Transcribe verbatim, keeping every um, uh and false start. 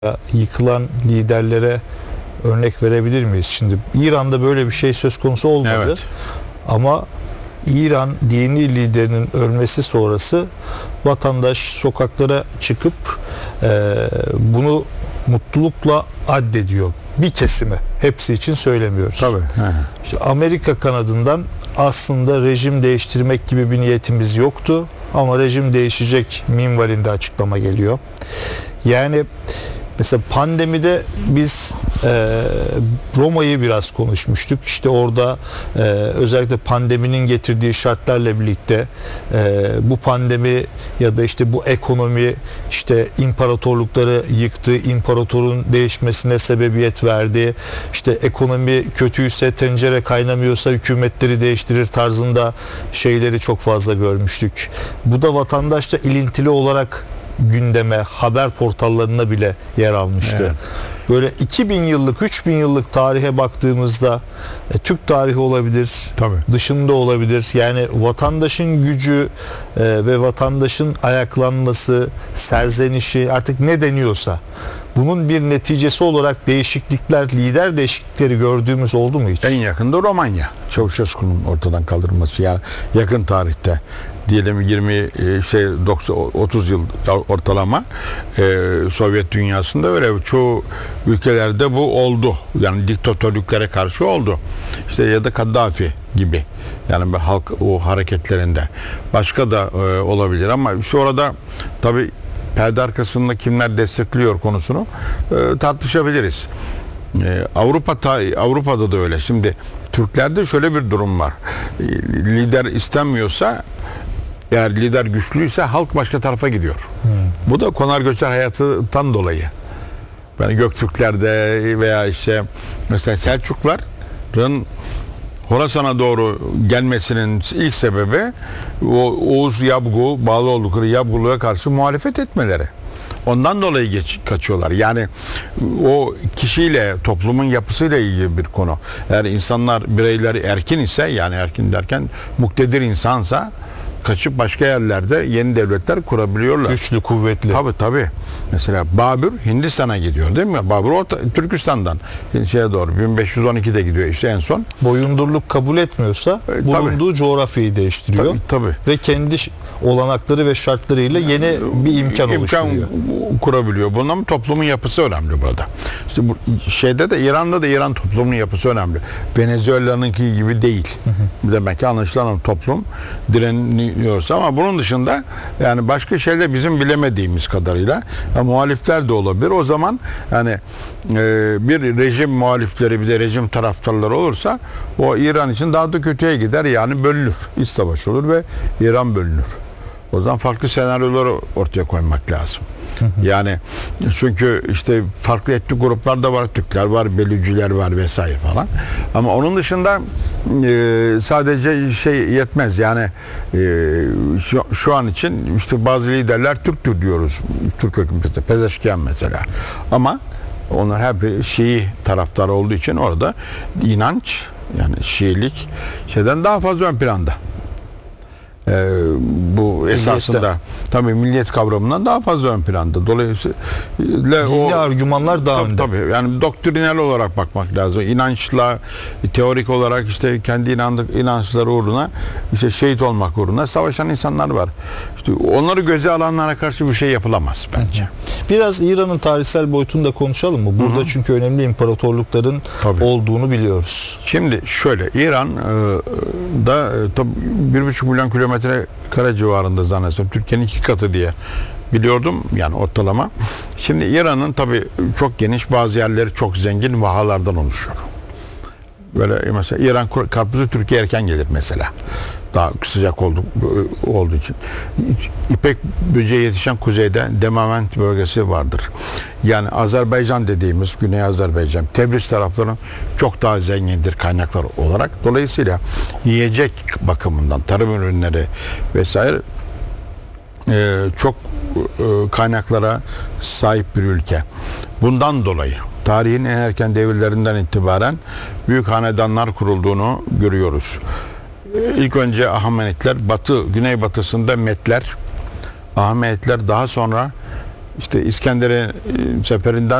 yıkılan liderlere örnek verebilir miyiz? Şimdi İran'da böyle bir şey söz konusu olmadı. Evet. Ama İran dini liderinin ölmesi sonrası vatandaş sokaklara çıkıp e, bunu mutlulukla addediyor. Bir kesimi. Hepsi için söylemiyoruz. Tabii. İşte Amerika kanadından aslında rejim değiştirmek gibi bir niyetimiz yoktu. Ama rejim değişecek minvalinde açıklama geliyor. Yani mesela pandemide biz e, Roma'yı biraz konuşmuştuk. İşte orada e, özellikle pandeminin getirdiği şartlarla birlikte e, bu pandemi ya da işte bu ekonomi işte imparatorlukları yıktı, imparatorun değişmesine sebebiyet verdi. İşte ekonomi kötüyse, tencere kaynamıyorsa hükümetleri değiştirir tarzında şeyleri çok fazla görmüştük. Bu da vatandaşla ilintili olarak gündeme, haber portallarına bile yer almıştı. Evet. Böyle iki bin yıllık, üç bin yıllık tarihe baktığımızda e, Türk tarihi olabilir, Tabii. dışında olabilir. Yani vatandaşın gücü e, ve vatandaşın ayaklanması, serzenişi artık ne deniyorsa bunun bir neticesi olarak değişiklikler, lider değişiklikleri gördüğümüz oldu mu hiç? En yakında Romanya. Çavuşescu'nun ortadan kaldırılması, yani yakın tarihte diyelim yirmi şey doksan otuz yıl ortalama e, Sovyet dünyasında öyle çoğu ülkelerde bu oldu. Yani diktatörlüklere karşı oldu. İşte ya da Kaddafi gibi. Yani halk o hareketlerinde. Başka da e, olabilir ama işte orada tabii perde arkasında kimler destekliyor konusunu e, tartışabiliriz. E, Avrupa Avrupa'da da öyle. Şimdi Türklerde şöyle bir durum var. E, lider istenmiyorsa, eğer lider güçlüyse halk başka tarafa gidiyor. Hmm. Bu da konar göçer hayatından dolayı. Yani Göktürklerde veya işte mesela Selçukluların Horasan'a doğru gelmesinin ilk sebebi o Oğuz Yabgu, bağlı oldukları Yabgulu'ya karşı muhalefet etmeleri. Ondan dolayı geç, kaçıyorlar. Yani o kişiyle, toplumun yapısıyla ilgili bir konu. Eğer insanlar, bireyler erkin ise, yani erkin derken muktedir insansa, kaçıp başka yerlerde yeni devletler kurabiliyorlar. Güçlü, kuvvetli. Tabii tabii. Mesela Babür Hindistan'a gidiyor değil mi? Babür orta, Türkistan'dan şeye doğru bin beş yüz on ikide gidiyor işte en son. Boyundurluk kabul etmiyorsa e, bulunduğu tabii. coğrafyayı değiştiriyor. Tabii, tabii. Ve kendi olanakları ve şartlarıyla yeni bir imkan, imkan oluşturuyor. kurabiliyor. Bunun toplumun yapısı önemli burada. İşte bu şeyde de İran'da da İran toplumunun yapısı önemli. Venezuela'nınki gibi değil. Hı hı. Demek ki anlaşılan toplum direniyorsa, ama bunun dışında yani başka şeyler bizim bilemediğimiz kadarıyla ya, muhalifler de olabilir. O zaman yani e, bir rejim muhalifleri bir de rejim taraftarları olursa o İran için daha da kötüye gider. Yani bölünür. İç savaş olur ve İran bölünür. O zaman farklı senaryoları ortaya koymak lazım. Yani çünkü işte farklı etnik gruplar da var. Türkler var, Belücüler var vesaire falan. Ama onun dışında e, sadece şey yetmez. Yani e, şu, şu an için işte bazı liderler Türktür diyoruz. Türk hükümeti. Pezeşkiyan mesela. Ama onlar hep Şii taraftarı olduğu için orada inanç, yani Şiilik şeyden daha fazla ön planda. Ee, bu esasında tabii milliyet kavramından daha fazla ön planda. Dolayısıyla dini o argümanlar daha tabii, önde. tabii yani doktrinal olarak bakmak lazım. İnançla, teorik olarak işte kendi inandık inançları uğruna işte şehit olmak uğruna savaşan insanlar var. İşte onları göze alanlara karşı bir şey yapılamaz bence. Biraz İran'ın tarihsel boyutunu da konuşalım mı? Burada Hı-hı. çünkü önemli imparatorlukların tabii. olduğunu biliyoruz. Şimdi şöyle, İran e, da e, tabii bir buçuk milyon kilometre kare civarında zannediyorum. Türkiye'nin iki katı diye biliyordum yani ortalama. Şimdi İran'ın tabii çok geniş, bazı yerleri çok zengin vahalardan oluşuyor. Böyle mesela İran karpuzu Türkiye erken gelir mesela. Daha sıcak oldu, olduğu için. İpek böceği yetişen kuzeyde Demavent bölgesi vardır. Yani Azerbaycan dediğimiz, Güney Azerbaycan, Tebriz tarafları çok daha zengindir kaynaklar olarak. Dolayısıyla yiyecek bakımından, tarım ürünleri vesaire e, çok e, kaynaklara sahip bir ülke. Bundan dolayı tarihin en erken devirlerinden itibaren büyük hanedanlar kurulduğunu görüyoruz. İlk önce Ahamenitler, batı, güneybatısında Metler, Ahamenitler, daha sonra işte İskender'in e, seferinden